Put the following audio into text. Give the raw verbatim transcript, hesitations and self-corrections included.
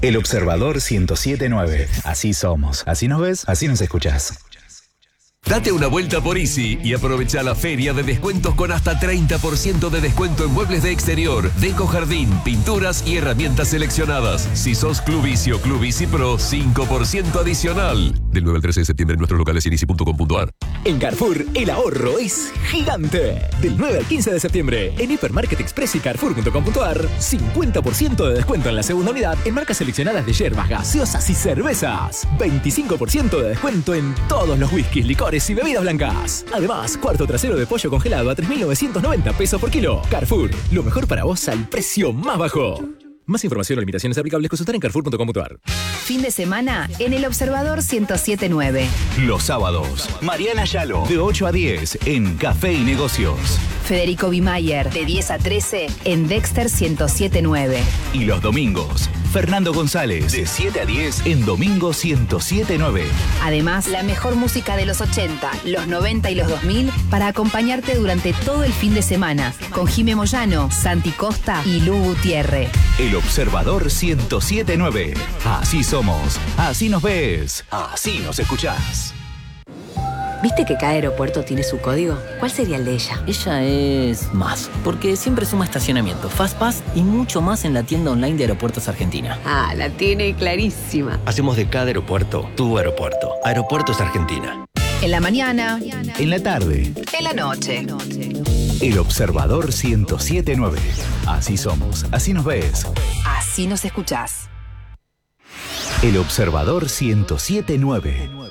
El Observador ciento siete punto nueve. Así somos. Así nos ves, así nos escuchás. Date una vuelta por Easy y aprovecha la feria de descuentos con hasta treinta por ciento de descuento en muebles de exterior, deco jardín, pinturas y herramientas seleccionadas. Si sos Club Easy o Club Easy Pro, cinco por ciento adicional. Del nueve al trece de septiembre en nuestros locales en easy punto com punto a r. En Carrefour, el ahorro es gigante. Del nueve al quince de septiembre, en Hipermarket Express y carrefour punto com punto a r, cincuenta por ciento de descuento en la segunda unidad en marcas seleccionadas de yerbas, gaseosas y cervezas. veinticinco por ciento de descuento en todos los whiskies, licores y bebidas blancas. Además, cuarto trasero de pollo congelado a tres mil novecientos noventa pesos por kilo. Carrefour, lo mejor para vos al precio más bajo. Más información o limitaciones aplicables consultar en carrefour punto com punto a r. Fin de semana en El Observador ciento siete punto nueve. Los sábados, Mariana Yalo, de ocho a diez en Café y Negocios. Federico Bimayer, de diez a trece en Dexter ciento siete punto nueve. Y los domingos, Fernando González, de siete a diez en Domingo ciento siete punto nueve. Además, la mejor música de los ochenta, los noventa y los dos mil para acompañarte durante todo el fin de semana con Jimé Moyano, Santi Costa y Lu Gutiérrez. El Observador ciento siete punto nueve. Así somos, así nos ves, así nos escuchás. ¿Viste que cada aeropuerto tiene su código? ¿Cuál sería el de ella? Ella es más, porque siempre suma estacionamiento, FastPass y mucho más en la tienda online de Aeropuertos Argentina. Ah, la tiene clarísima. Hacemos de cada aeropuerto tu aeropuerto. Aeropuertos Argentina. En la mañana, en la tarde, en la noche. El Observador ciento siete punto nueve. Así somos, así nos ves, así nos escuchás. El Observador ciento siete punto nueve.